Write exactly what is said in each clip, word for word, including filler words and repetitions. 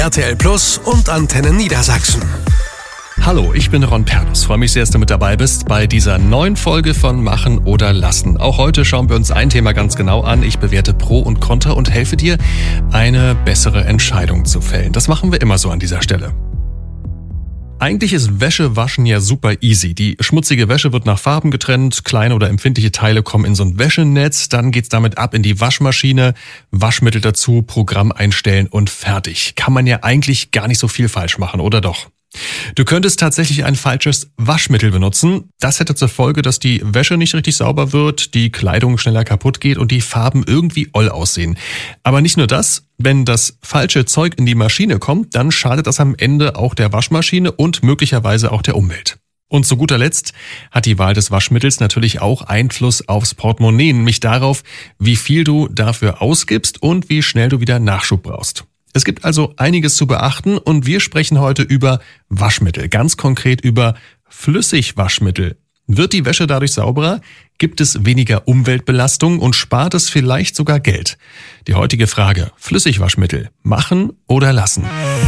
R T L Plus und Antenne Niedersachsen. Hallo, ich bin Ron Perlus. Freue mich sehr, dass du mit dabei bist bei dieser neuen Folge von Machen oder Lassen. Auch heute schauen wir uns ein Thema ganz genau an. Ich bewerte Pro und Contra und helfe dir, eine bessere Entscheidung zu fällen. Das machen wir immer so an dieser Stelle. Eigentlich ist Wäschewaschen ja super easy. Die schmutzige Wäsche wird nach Farben getrennt, kleine oder empfindliche Teile kommen in so ein Wäschenetz, dann geht's damit ab in die Waschmaschine, Waschmittel dazu, Programm einstellen und fertig. Kann man ja eigentlich gar nicht so viel falsch machen, oder doch? Du könntest tatsächlich ein falsches Waschmittel benutzen. Das hätte zur Folge, dass die Wäsche nicht richtig sauber wird, die Kleidung schneller kaputt geht und die Farben irgendwie oll aussehen. Aber nicht nur das, wenn das falsche Zeug in die Maschine kommt, dann schadet das am Ende auch der Waschmaschine und möglicherweise auch der Umwelt. Und zu guter Letzt hat die Wahl des Waschmittels natürlich auch Einfluss aufs Portemonnaie, nämlich darauf, wie viel du dafür ausgibst und wie schnell du wieder Nachschub brauchst. Es gibt also einiges zu beachten und wir sprechen heute über Waschmittel, ganz konkret über Flüssigwaschmittel. Wird die Wäsche dadurch sauberer? Gibt es weniger Umweltbelastung und spart es vielleicht sogar Geld? Die heutige Frage: Flüssigwaschmittel, machen oder lassen?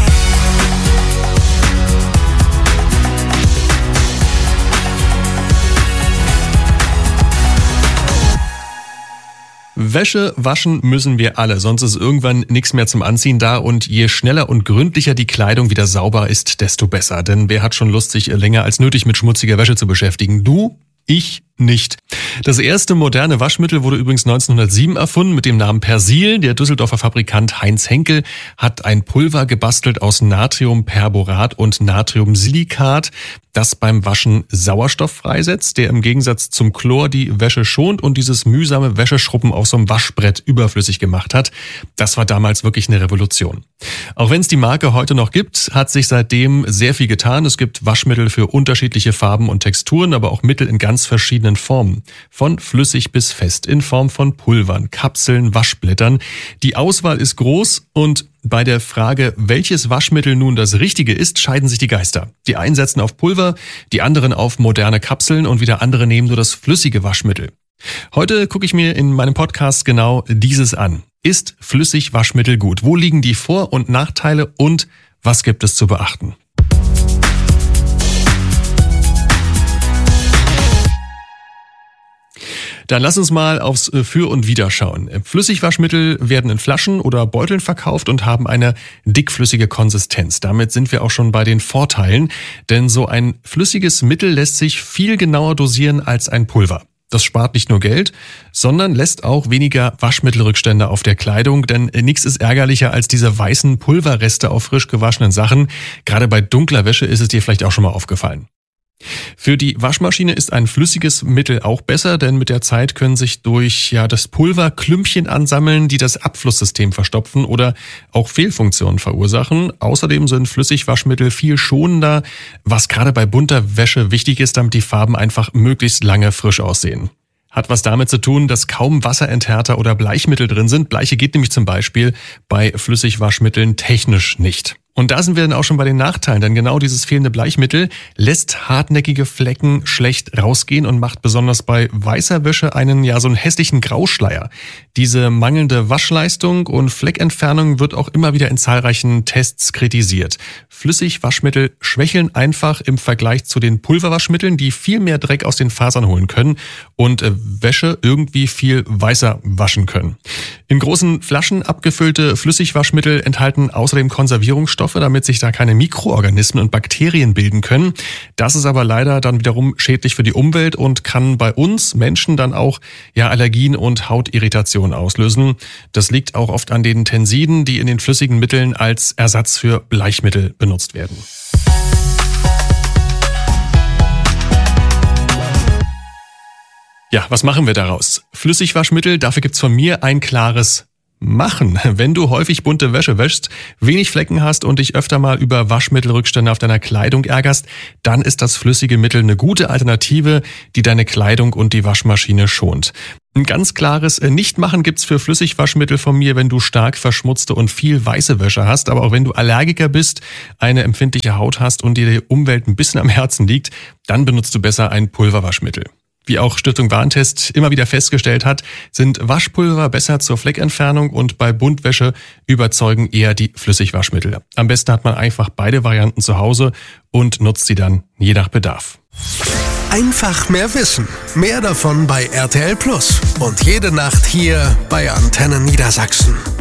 Wäsche waschen müssen wir alle, sonst ist irgendwann nichts mehr zum Anziehen da und je schneller und gründlicher die Kleidung wieder sauber ist, desto besser. Denn wer hat schon Lust, sich länger als nötig mit schmutziger Wäsche zu beschäftigen? Du? Ich nicht. Das erste moderne Waschmittel wurde übrigens neunzehnhundertsieben erfunden mit dem Namen Persil. Der Düsseldorfer Fabrikant Heinz Henkel hat ein Pulver gebastelt aus Natriumperborat und Natriumsilikat, das beim Waschen Sauerstoff freisetzt, der im Gegensatz zum Chlor die Wäsche schont und dieses mühsame Wäscheschrubben auf so einem Waschbrett überflüssig gemacht hat. Das war damals wirklich eine Revolution. Auch wenn es die Marke heute noch gibt, hat sich seitdem sehr viel getan. Es gibt Waschmittel für unterschiedliche Farben und Texturen, aber auch Mittel in ganz verschiedenen Formen. Von flüssig bis fest, in Form von Pulvern, Kapseln, Waschblättern. Die Auswahl ist groß und bei der Frage, welches Waschmittel nun das Richtige ist, scheiden sich die Geister. Die einen setzen auf Pulver, die anderen auf moderne Kapseln und wieder andere nehmen nur das flüssige Waschmittel. Heute gucke ich mir in meinem Podcast genau dieses an. Ist Flüssigwaschmittel gut? Wo liegen die Vor- und Nachteile und was gibt es zu beachten? Dann lass uns mal aufs Für und Wider schauen. Flüssigwaschmittel werden in Flaschen oder Beuteln verkauft und haben eine dickflüssige Konsistenz. Damit sind wir auch schon bei den Vorteilen, denn so ein flüssiges Mittel lässt sich viel genauer dosieren als ein Pulver. Das spart nicht nur Geld, sondern lässt auch weniger Waschmittelrückstände auf der Kleidung, denn nichts ist ärgerlicher als diese weißen Pulverreste auf frisch gewaschenen Sachen. Gerade bei dunkler Wäsche ist es dir vielleicht auch schon mal aufgefallen. Für die Waschmaschine ist ein flüssiges Mittel auch besser, denn mit der Zeit können sich durch ja das Pulver Klümpchen ansammeln, die das Abflusssystem verstopfen oder auch Fehlfunktionen verursachen. Außerdem sind Flüssigwaschmittel viel schonender, was gerade bei bunter Wäsche wichtig ist, damit die Farben einfach möglichst lange frisch aussehen. Hat was damit zu tun, dass kaum Wasserenthärter oder Bleichmittel drin sind. Bleiche geht nämlich zum Beispiel bei Flüssigwaschmitteln technisch nicht. Und da sind wir dann auch schon bei den Nachteilen, denn genau dieses fehlende Bleichmittel lässt hartnäckige Flecken schlecht rausgehen und macht besonders bei weißer Wäsche einen, ja, so einen hässlichen Grauschleier. Diese mangelnde Waschleistung und Fleckentfernung wird auch immer wieder in zahlreichen Tests kritisiert. Flüssigwaschmittel schwächeln einfach im Vergleich zu den Pulverwaschmitteln, die viel mehr Dreck aus den Fasern holen können und Wäsche irgendwie viel weißer waschen können. In großen Flaschen abgefüllte Flüssigwaschmittel enthalten außerdem Konservierungsstoffe, damit sich da keine Mikroorganismen und Bakterien bilden können. Das ist aber leider dann wiederum schädlich für die Umwelt und kann bei uns Menschen dann auch ja Allergien und Hautirritationen auslösen. Das liegt auch oft an den Tensiden, die in den flüssigen Mitteln als Ersatz für Bleichmittel benutzt werden. Ja, was machen wir daraus? Flüssigwaschmittel, dafür gibt's von mir ein klares Machen. Wenn du häufig bunte Wäsche wäschst, wenig Flecken hast und dich öfter mal über Waschmittelrückstände auf deiner Kleidung ärgerst, dann ist das flüssige Mittel eine gute Alternative, die deine Kleidung und die Waschmaschine schont. Ein ganz klares Nichtmachen gibt's für Flüssigwaschmittel von mir, wenn du stark verschmutzte und viel weiße Wäsche hast, aber auch wenn du Allergiker bist, eine empfindliche Haut hast und dir die Umwelt ein bisschen am Herzen liegt, dann benutzt du besser ein Pulverwaschmittel. Wie auch Stiftung Warentest immer wieder festgestellt hat, sind Waschpulver besser zur Fleckentfernung und bei Buntwäsche überzeugen eher die Flüssigwaschmittel. Am besten hat man einfach beide Varianten zu Hause und nutzt sie dann je nach Bedarf. Einfach mehr Wissen. Mehr davon bei R T L Plus. Und jede Nacht hier bei Antenne Niedersachsen.